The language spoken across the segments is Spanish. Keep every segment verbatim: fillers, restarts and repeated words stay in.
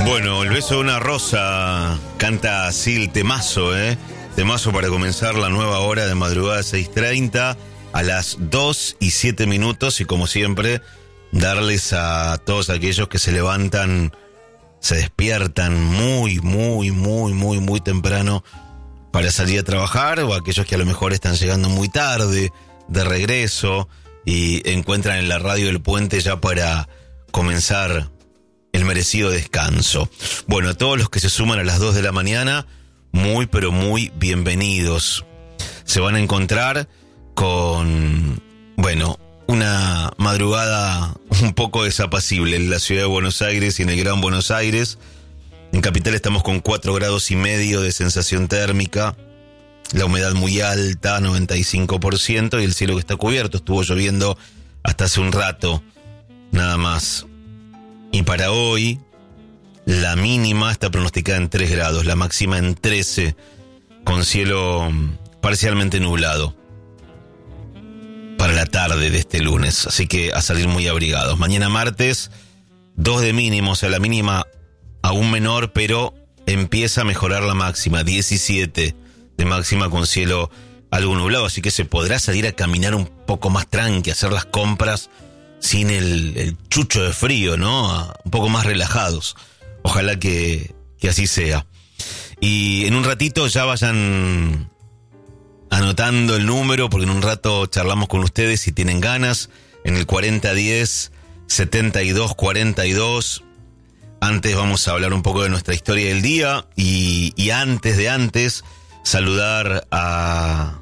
Bueno, el beso de una rosa canta así el temazo, ¿eh? Temazo para comenzar la nueva hora de madrugada seis treinta a las dos y siete minutos y como siempre darles a todos aquellos que se levantan, se despiertan muy, muy, muy, muy, muy temprano para salir a trabajar o aquellos que a lo mejor están llegando muy tarde de regreso y encuentran en la radio El Puente ya para comenzar el merecido descanso. Bueno, a todos los que se suman a las dos de la mañana, muy pero muy bienvenidos. Se van a encontrar con, bueno, una madrugada un poco desapacible en la ciudad de Buenos Aires y en el Gran Buenos Aires. En Capital estamos con cuatro grados y medio de sensación térmica, la humedad muy alta, noventa y cinco por ciento, y el cielo que está cubierto. Estuvo lloviendo hasta hace un rato, nada más. Y para hoy, la mínima está pronosticada en tres grados, la máxima en trece, con cielo parcialmente nublado para la tarde de este lunes, así que a salir muy abrigados. Mañana martes, dos de mínimo, o sea, la mínima aún menor, pero empieza a mejorar la máxima, diecisiete de máxima con cielo algo nublado, así que se podrá salir a caminar un poco más tranqui, hacer las compras sin el, el chucho de frío, ¿no? Un poco más relajados. Ojalá que, que así sea. Y en un ratito ya vayan anotando el número, porque en un rato charlamos con ustedes si tienen ganas, en el cuarenta diez setenta y dos cuarenta y dos. Antes vamos a hablar un poco de nuestra historia del día y, y antes de antes saludar a,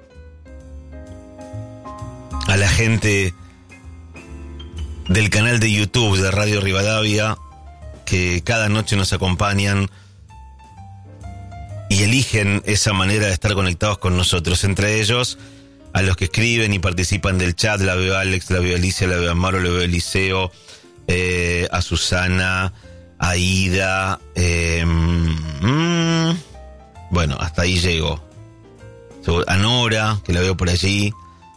a la gente del canal de YouTube de Radio Rivadavia, que cada noche nos acompañan y eligen esa manera de estar conectados con nosotros. Entre ellos, a los que escriben y participan del chat, la veo a Alex, la veo a Alicia, la veo a Maro, la veo a Eliseo, eh, a Susana, a Ida, eh, mmm, bueno, hasta ahí llego. A Nora, que la veo por allí.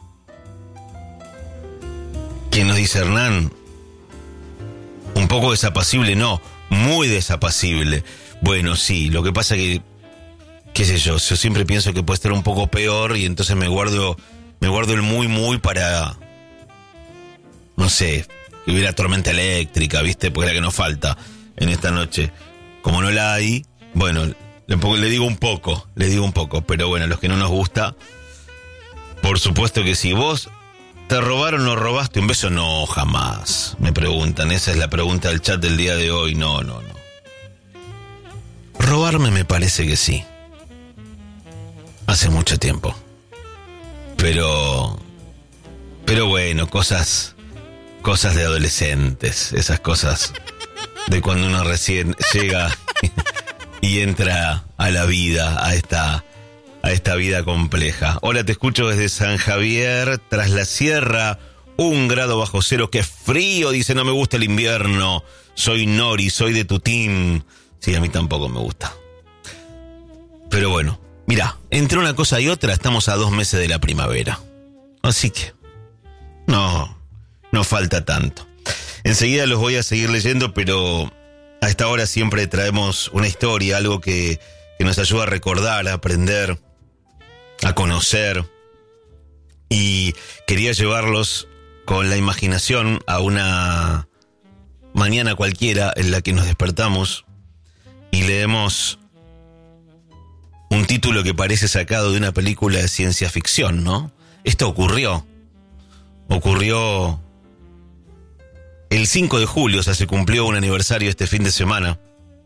¿Quién nos dice Hernán? Un poco desapacible, no, muy desapacible. Bueno, sí, lo que pasa que, qué sé yo, yo siempre pienso que puede estar un poco peor y entonces me guardo, me guardo el muy, muy para, no sé, que hubiera tormenta eléctrica, ¿viste? Porque es la que nos falta en esta noche. Como no la hay, bueno, le, le digo un poco, le digo un poco, pero bueno, a los que no nos gusta, por supuesto que sí. Vos, ¿te robaron o robaste un beso? No, jamás, me preguntan. Esa es la pregunta del chat del día de hoy. No, no, no. Robarme me parece que sí. Hace mucho tiempo. Pero... Pero bueno, cosas... Cosas de adolescentes. Esas cosas de cuando uno recién llega y entra a la vida, a esta... a esta vida compleja. Hola, te escucho desde San Javier, tras la sierra, un grado bajo cero, qué frío, dice, no me gusta el invierno, soy Nori, soy de tu team. Sí, a mí tampoco me gusta. Pero bueno, mirá, entre una cosa y otra estamos a dos meses de la primavera. Así que, no, no falta tanto. Enseguida los voy a seguir leyendo, pero a esta hora siempre traemos una historia, algo que, que nos ayuda a recordar, a aprender, a conocer, y quería llevarlos con la imaginación a una mañana cualquiera en la que nos despertamos y leemos un título que parece sacado de una película de ciencia ficción, ¿no? Esto ocurrió, ocurrió el cinco de julio, o sea, se cumplió un aniversario este fin de semana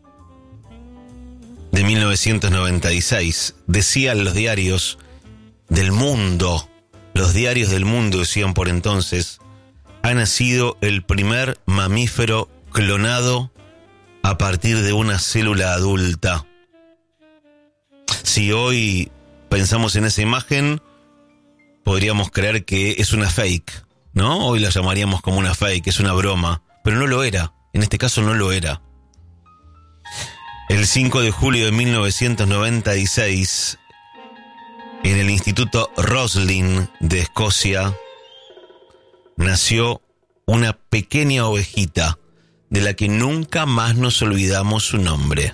de mil novecientos noventa y seis. Decían los diarios del mundo, los diarios del mundo decían por entonces, ha nacido el primer mamífero clonado a partir de una célula adulta. Si hoy pensamos en esa imagen, podríamos creer que es una fake, ¿no? Hoy la llamaríamos como una fake, es una broma, pero no lo era, en este caso no lo era. El cinco de julio de mil novecientos noventa y seis, en el Instituto Roslin de Escocia, nació una pequeña ovejita de la que nunca más nos olvidamos su nombre.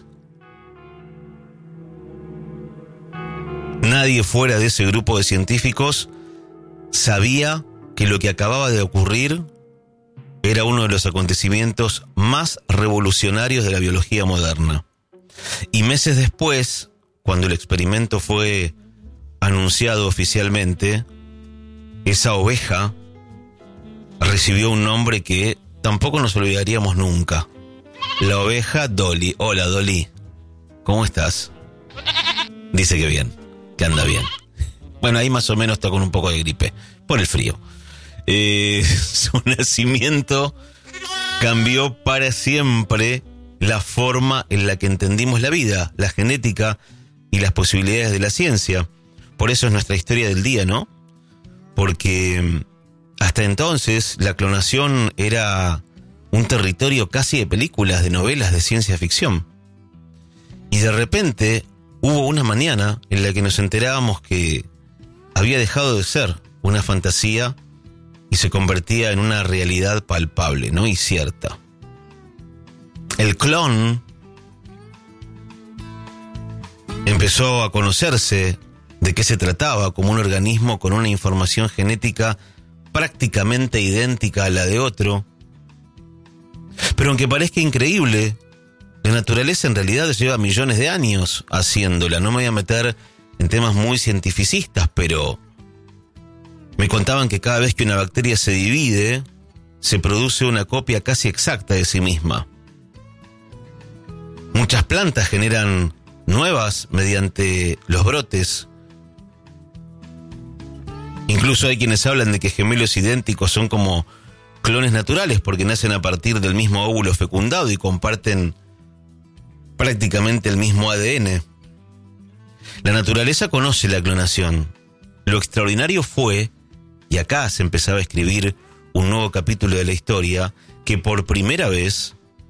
Nadie fuera de ese grupo de científicos sabía que lo que acababa de ocurrir era uno de los acontecimientos más revolucionarios de la biología moderna. Y meses después, cuando el experimento fue anunciado oficialmente, esa oveja recibió un nombre que tampoco nos olvidaríamos nunca. La oveja Dolly. Hola, Dolly. ¿Cómo estás? Dice que bien, que anda bien. Bueno, ahí más o menos está con un poco de gripe, por el frío. Eh, su nacimiento cambió para siempre la forma en la que entendimos la vida, la genética y las posibilidades de la ciencia. Por eso es nuestra historia del día, ¿no? Porque hasta entonces la clonación era un territorio casi de películas, de novelas de ciencia ficción. Y de repente hubo una mañana en la que nos enterábamos que había dejado de ser una fantasía y se convertía en una realidad palpable, ¿no? Y cierta. El clon empezó a conocerse de qué se trataba como un organismo con una información genética prácticamente idéntica a la de otro. Pero aunque parezca increíble, la naturaleza en realidad lleva millones de años haciéndola. No me voy a meter en temas muy cientificistas, pero me contaban que cada vez que una bacteria se divide, se produce una copia casi exacta de sí misma. Muchas plantas generan nuevas mediante los brotes. Incluso hay quienes hablan de que gemelos idénticos son como clones naturales porque nacen a partir del mismo óvulo fecundado y comparten prácticamente el mismo A D N. La naturaleza conoce la clonación. Lo extraordinario fue, y acá se empezaba a escribir un nuevo capítulo de la historia, que por primera vez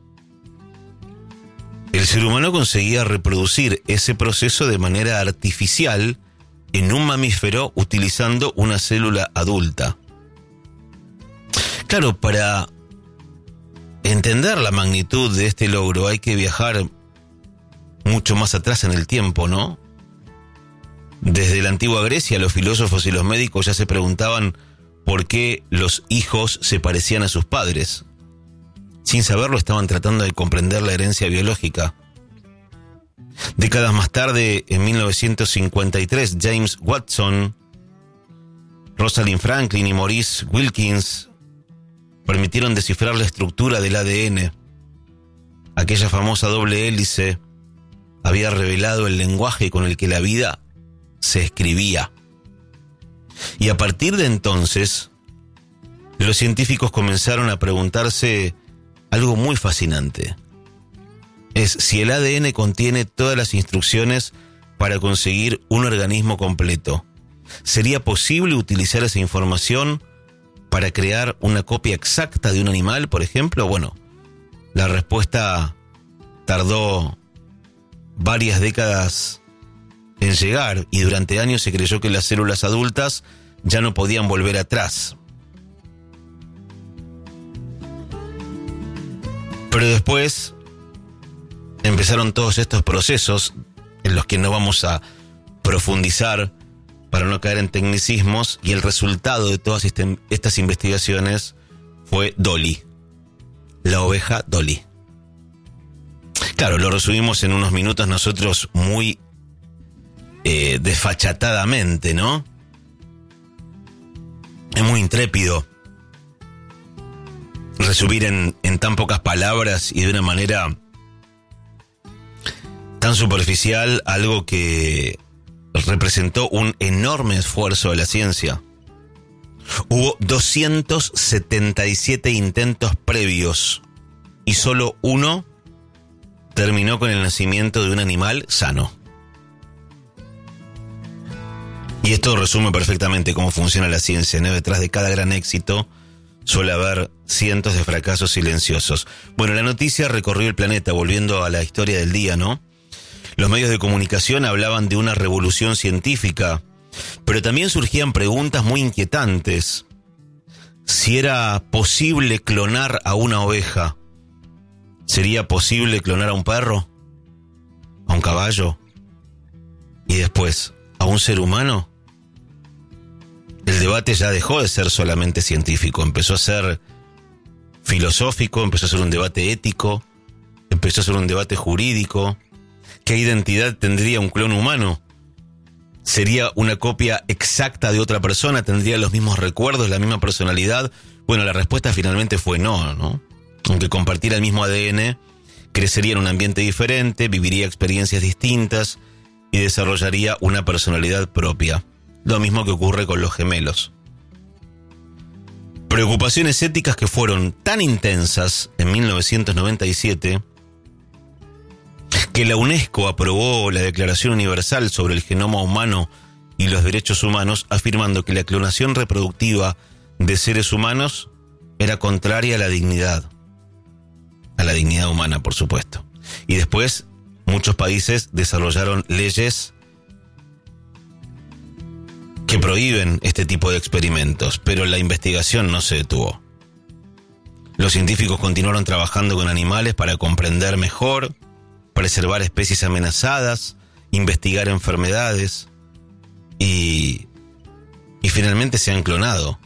el ser humano conseguía reproducir ese proceso de manera artificial en un mamífero utilizando una célula adulta. Claro, para entender la magnitud de este logro hay que viajar mucho más atrás en el tiempo, ¿no? Desde la antigua Grecia, los filósofos y los médicos ya se preguntaban por qué los hijos se parecían a sus padres. Sin saberlo, estaban tratando de comprender la herencia biológica. Décadas más tarde, en mil novecientos cincuenta y tres, James Watson, Rosalind Franklin y Maurice Wilkins permitieron descifrar la estructura del A D N. Aquella famosa doble hélice había revelado el lenguaje con el que la vida se escribía. Y a partir de entonces, los científicos comenzaron a preguntarse algo muy fascinante. Es si el A D N contiene todas las instrucciones para conseguir un organismo completo. ¿Sería posible utilizar esa información para crear una copia exacta de un animal, por ejemplo? Bueno, la respuesta tardó varias décadas en llegar y durante años se creyó que las células adultas ya no podían volver atrás. Pero después empezaron todos estos procesos en los que no vamos a profundizar para no caer en tecnicismos, y el resultado de todas este, estas investigaciones fue Dolly, la oveja Dolly. Claro, lo resumimos en unos minutos nosotros muy eh, desfachatadamente, ¿no? Es muy intrépido resumir en, en tan pocas palabras y de una manera tan superficial algo que representó un enorme esfuerzo de la ciencia. Hubo doscientos setenta y siete intentos previos y solo uno terminó con el nacimiento de un animal sano. Y esto resume perfectamente cómo funciona la ciencia, ¿no? Detrás de cada gran éxito suele haber cientos de fracasos silenciosos. Bueno, la noticia recorrió el planeta, volviendo a la historia del día, ¿no? Los medios de comunicación hablaban de una revolución científica, pero también surgían preguntas muy inquietantes. Si era posible clonar a una oveja, ¿Sería posible clonar a un perro? ¿A un caballo? ¿Y después a un ser humano? El debate ya dejó de ser solamente científico, empezó a ser filosófico, empezó a ser un debate ético, empezó a ser un debate jurídico. ¿Qué identidad tendría un clon humano? ¿Sería una copia exacta de otra persona? ¿Tendría los mismos recuerdos, la misma personalidad? Bueno, la respuesta finalmente fue no, ¿no? Aunque compartiera el mismo A D N, crecería en un ambiente diferente, viviría experiencias distintas y desarrollaría una personalidad propia. Lo mismo que ocurre con los gemelos. Preocupaciones éticas que fueron tan intensas en mil novecientos noventa y siete que la UNESCO aprobó la Declaración Universal sobre el Genoma Humano y los Derechos Humanos, afirmando que la clonación reproductiva de seres humanos era contraria a la dignidad. A la dignidad humana, por supuesto. Y después, muchos países desarrollaron leyes que prohíben este tipo de experimentos, pero la investigación no se detuvo. Los científicos continuaron trabajando con animales para comprender mejor, preservar especies amenazadas, investigar enfermedades y, y finalmente se han clonado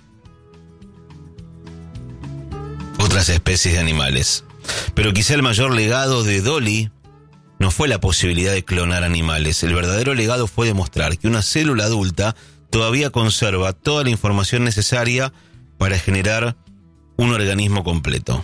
otras especies de animales. Pero quizá el mayor legado de Dolly no fue la posibilidad de clonar animales. El verdadero legado fue demostrar que una célula adulta todavía conserva toda la información necesaria para generar un organismo completo.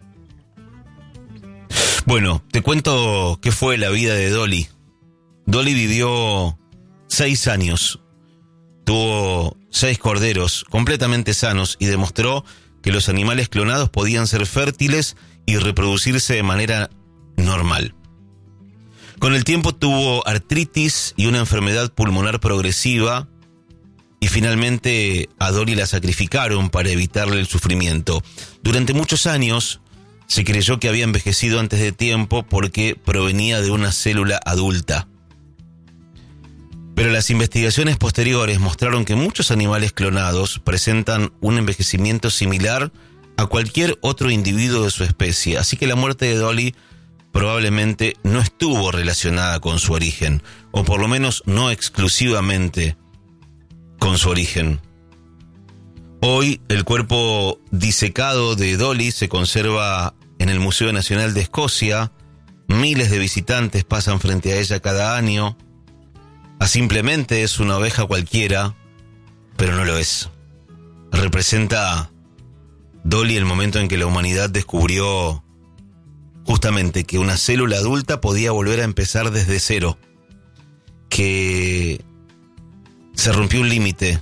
Bueno, te cuento qué fue la vida de Dolly. Dolly vivió seis años, tuvo seis corderos completamente sanos y demostró que los animales clonados podían ser fértiles y reproducirse de manera normal. Con el tiempo tuvo artritis y una enfermedad pulmonar progresiva y finalmente a Dolly la sacrificaron para evitarle el sufrimiento. Durante muchos años se creyó que había envejecido antes de tiempo porque provenía de una célula adulta. Pero las investigaciones posteriores mostraron que muchos animales clonados presentan un envejecimiento similar a cualquier otro individuo de su especie, así que la muerte de Dolly probablemente no estuvo relacionada con su origen, o por lo menos no exclusivamente con su origen. Hoy el cuerpo disecado de Dolly se conserva en el Museo Nacional de Escocia. Miles de visitantes pasan frente a ella cada año. A simplemente es una oveja cualquiera, pero no lo es. Representa Dolly el momento en que la humanidad descubrió justamente que una célula adulta podía volver a empezar desde cero, que se rompió un límite.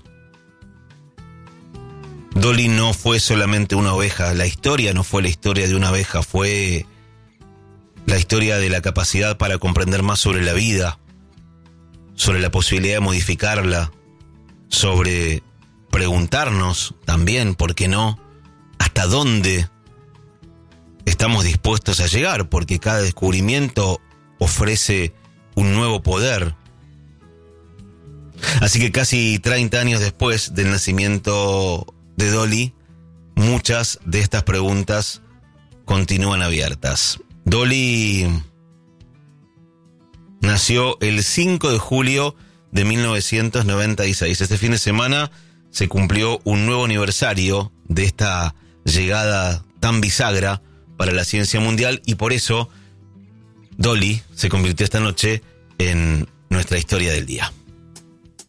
Dolly no fue solamente una oveja, la historia no fue la historia de una oveja, fue la historia de la capacidad para comprender más sobre la vida, sobre la posibilidad de modificarla, sobre preguntarnos también, ¿por qué no?, hasta dónde estamos dispuestos a llegar, porque cada descubrimiento ofrece un nuevo poder. Así que casi treinta años después del nacimiento de Dolly, muchas de estas preguntas continúan abiertas. Dolly nació el cinco de julio de mil novecientos noventa y seis. Este fin de semana se cumplió un nuevo aniversario de esta llegada tan bisagra para la ciencia mundial y por eso Dolly se convirtió esta noche en nuestra historia del día.